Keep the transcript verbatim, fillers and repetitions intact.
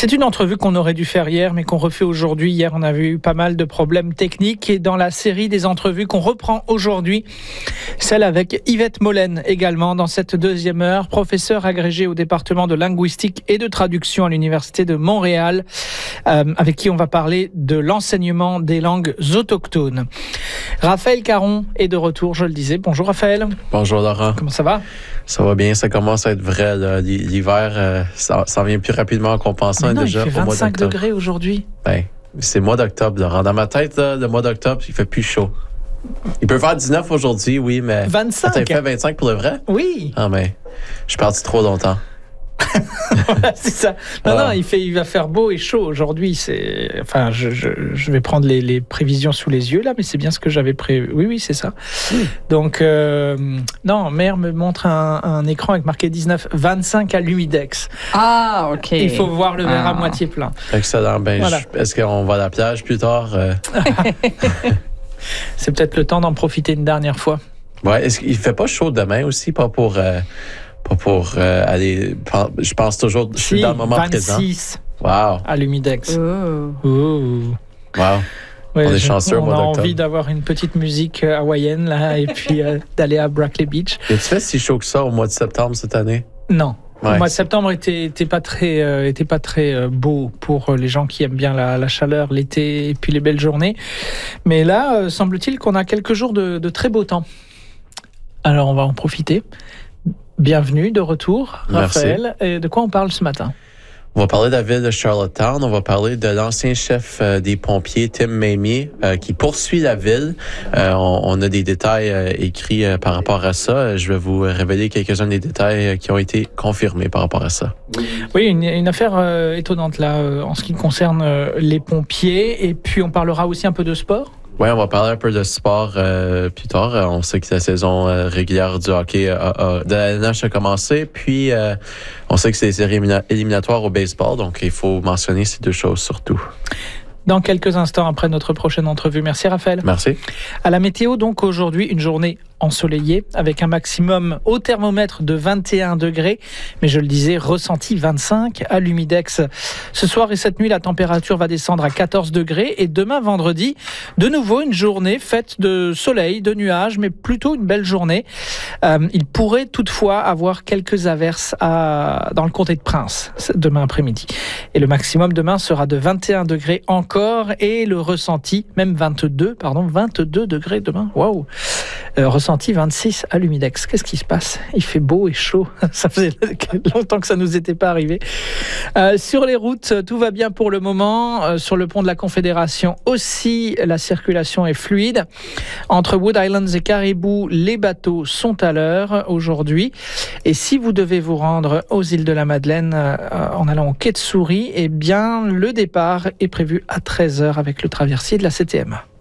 C'est une entrevue qu'on aurait dû faire hier, mais qu'on refait aujourd'hui. Hier, on avait eu pas mal de problèmes techniques. Et dans la série des entrevues qu'on reprend aujourd'hui, celle avec Yvette Mollen également, dans cette deuxième heure, professeure agrégée au département de linguistique et de traduction à l'Université de Montréal, euh, avec qui on va parler de l'enseignement des langues autochtones. Raphaël Caron est de retour, je le disais. Bonjour Raphaël. Bonjour Laurent. Comment ça va? Ça va bien, ça commence à être vrai. Là. L'hiver, euh, ça, ça vient plus rapidement qu'on pensait Mais non, déjà. Il fait vingt-cinq degrés aujourd'hui. Ben, c'est le mois d'octobre, Laurent. Dans ma tête, là, le mois d'octobre, il fait plus chaud. Il peut faire dix-neuf aujourd'hui, oui, mais... vingt-cinq? Attends, il fait vingt-cinq pour le vrai? Oui. Ah, mais je suis parti trop longtemps. Voilà, c'est ça. Non, Ah. non, il, fait, il va faire beau et chaud aujourd'hui. C'est, enfin, je, je, je vais prendre les, les prévisions sous les yeux là, mais c'est bien ce que j'avais prévu. Oui, oui, c'est ça. Mm. Donc, euh, non, mère me montre un, un écran avec marqué dix-neuf, vingt-cinq à l'Humidex. Ah, ok. Il faut voir le verre ah. à moitié plein. Excellent. Ben, Voilà. je, est-ce qu'on va à la plage plus tard? Euh... C'est peut-être le temps d'en profiter une dernière fois. Ouais, est-ce qu'il fait pas chaud demain aussi? Pas pour... Euh... Pas pour euh, aller... Je pense toujours... Je suis si, dans le moment vingt-six présent. Wow. à l'Humidex. Oh. Oh. Wow. Ouais, on est je, chanceux au on mois a d'octobre. envie d'avoir une petite musique hawaïenne là, et puis euh, d'aller à Brackley Beach. Et tu fais si chaud que ça au mois de septembre cette année? Non. Ouais, le mois de c'est... septembre était, était pas très, euh, était pas très euh, beau pour les gens qui aiment bien la, la chaleur, l'été et puis les belles journées. Mais là, euh, semble-t-il qu'on a quelques jours de, de très beau temps. Alors on va en profiter. Bienvenue de retour, Raphaël. Et de quoi on parle ce matin? On va parler de la ville de Charlottetown. On va parler de l'ancien chef euh, des pompiers, Tim Mamie, euh, qui poursuit la ville. Euh, on, on a des détails euh, écrits euh, par rapport à ça. Je vais vous révéler quelques-uns des détails euh, qui ont été confirmés par rapport à ça. Oui, une, une affaire euh, étonnante là, euh, en ce qui concerne euh, les pompiers. Et puis on parlera aussi un peu de sport. Oui, on va parler un peu de sport euh, plus tard. On sait que la saison euh, régulière du hockey euh, euh, de la N H a commencé. Puis, euh, on sait que c'est les séries éliminatoires au baseball. Donc, il faut mentionner ces deux choses surtout. Dans quelques instants après notre prochaine entrevue. Merci Raphaël. Merci. À la météo, donc aujourd'hui, une journée ensoleillée avec un maximum au thermomètre de vingt et un degrés. Mais je le disais, ressenti vingt-cinq à l'Humidex. Ce soir et cette nuit, la température va descendre à quatorze degrés. Et demain, vendredi, de nouveau une journée faite de soleil, de nuages, mais plutôt une belle journée. Euh, il pourrait toutefois avoir quelques averses à, dans le comté de Prince demain après-midi. Et le maximum demain sera de vingt et un degrés encore. Et le ressenti, même vingt-deux, pardon, vingt-deux degrés demain. Waouh! Euh, ressenti vingt-six à l'Humidex. Qu'est-ce qui se passe? Il fait beau et chaud. Ça faisait longtemps que ça nous était pas arrivé. Euh, sur les routes, tout va bien pour le moment. Euh, sur le pont de la Confédération aussi, la circulation est fluide. Entre Wood Islands et Caribou, les bateaux sont à l'heure aujourd'hui. Et si vous devez vous rendre aux îles de la Madeleine euh, en allant au quai de Souris, eh bien, le départ est prévu à treize heures avec le traversier de la C T M.